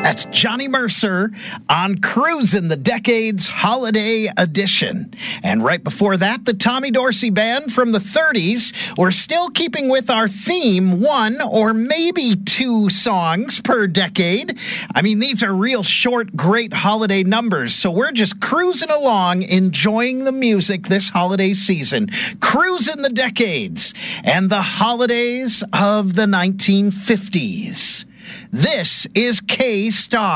That's Johnny Mercer on Cruisin' the Decades Holiday Edition. And right before that, the Tommy Dorsey Band from the 30s. We're still keeping with our theme, one or maybe two songs per decade. I mean, these are real short, great holiday numbers, so we're just cruising along, enjoying the music this holiday season. Cruisin' the Decades and the holidays of the 1950s. This is K-Star.